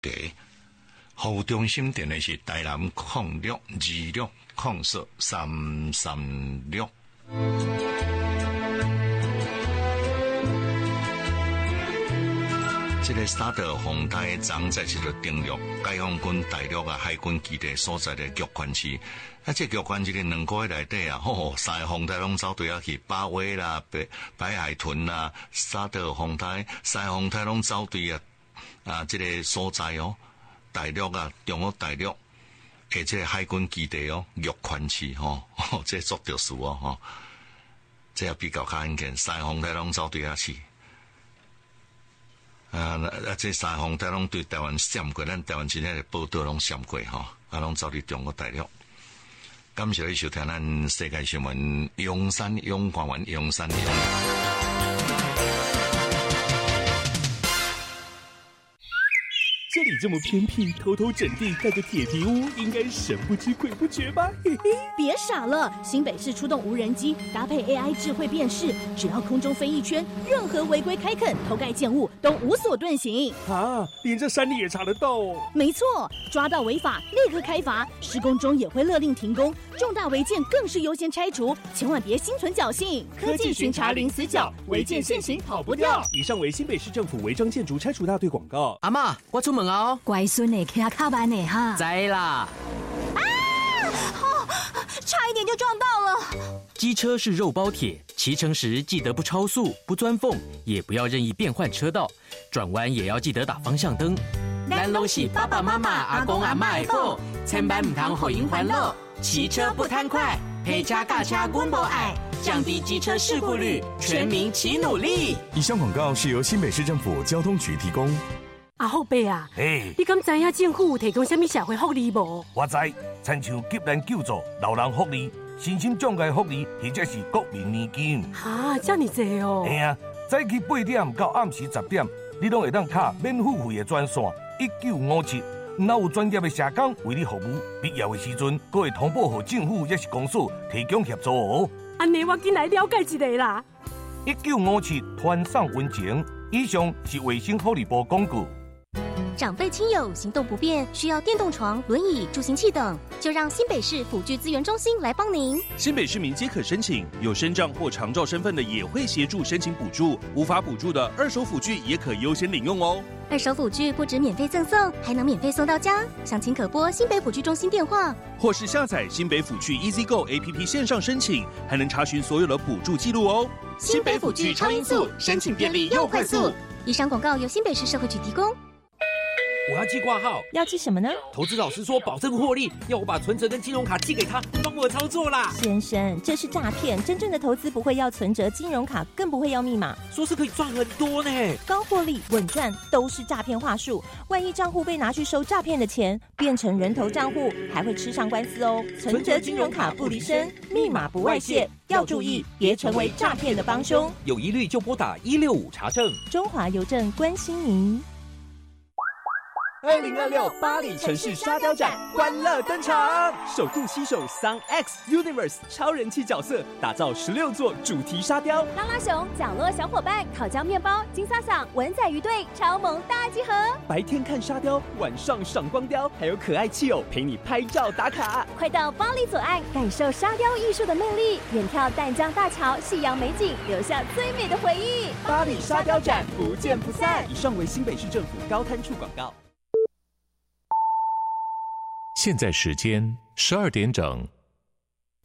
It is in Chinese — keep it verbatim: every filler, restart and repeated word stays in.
茶。服务中心电的是台南零六二六零四三三六。这个沙特洪台站在这个登陆解放军大陆啊海军基地所在的玉环区，啊，这玉环区的两个月内底啊，吼，三个洪台拢走对啊去，八尾啦、北北海豚啦、沙特洪台、三个洪台拢走对啊，啊，这个所在哦，大陆啊，中国大陆，而且海军基地哦，玉环区吼，哦，这做特殊哦，吼，这也比较较安全，三个洪台拢走对啊去。啊，啊！这三方台拢对台湾闪过，咱台湾今天的报道拢闪过吼，啊，拢走伫中国大陆。感谢你收听咱世界新闻，永山永看完永山永。 这里这么偏僻，偷偷整地盖个铁皮屋，应该神不知鬼不觉吧？嘿嘿， 别傻了，新北市出动无人机，搭配 A I 智慧辨识，只要空中飞一圈，任何违规开垦、偷盖建物都无所遁形。 啊，连这山里也查得到哦？ 没错，抓到违法立刻开罚，施工中也会勒令停工，重大违建更是优先拆除，千万别心存侥幸。科技巡查零死角，违建现行跑不掉。 以上为新北市政府违章建筑拆除大队广告。 阿嬷，我出门哦。 乖孙呢，骑较慢呢哈。 知啦。 啊！哦，差一点就撞到了。 机车是肉包铁，骑乘时记得不超速、不钻缝，也不要任意变换车道，转弯也要记得打方向灯。咱拢是爸爸妈妈、阿公阿嬷的宝，千万唔通互因烦恼。骑车不贪快，陪车驾车阮无爱，降低机车事故率，全民齐努力。 以上广告是由新北市政府交通局提供。 阿后伯啊， 嘿， 你敢知影政府有提供什么社会福利无？ 我知，亲像急难救助、老人福利、身心障碍福利，或者是国民年金。 哈，这么多哦！ 嘿啊，早起八点到暗时十点，你拢会当卡免付费的专线一九五七，若有专业的社工为你服务，必要的时阵，阁会通报给政府也是公司提供协助哦。 安尼我进来了解一下啦。 一九五七团上温情，以上是卫生福利部广告。 长辈亲友行动不便，需要电动床、轮椅、助行器等，就让新北市辅具资源中心来帮您。 新北市民皆可申请，有身障或长照身份的也会协助申请补助，无法补助的二手辅具也可优先领用哦。 二手辅具不止免费赠送，还能免费送到家。详情可拨新北辅具中心电话， 或是下载新北辅具 EasyGo A P P 线上申请，还能查询所有的补助记录哦。 新北辅具超音速，申请便利又快速。以上广告由新北市社会局提供。 我要寄挂号， 要寄什么呢？ 投资老师说保证获利，要我把存折跟金融卡寄给他，帮我操作啦。 先生，这是诈骗，真正的投资不会要存折、金融卡，更不会要密码。 说是可以赚很多呢， 高获利、稳赚都是诈骗话术。万一账户被拿去收诈骗的钱，变成人头账户，还会吃上官司哦。存折、金融卡不离身，密码不外泄，要注意，别成为诈骗的帮凶。 有疑虑就拨打一六五查证。 中华邮政关心您。 二零二六巴黎城市沙雕展欢乐登场，首度携手 Sun X Universe 超人气角色，打造十六座主题沙雕。 拉拉熊、角落小伙伴、烤焦面包、金萨桑、文仔鱼队超萌大集合。 白天看沙雕，晚上赏光雕，还有可爱气偶陪你拍照打卡。 快到巴黎左岸，感受沙雕艺术的魅力，远眺淡江大桥、夕阳美景，留下最美的回忆。 巴黎沙雕展不见不散。以上为新北市政府高滩处广告。 现在时间十二点整。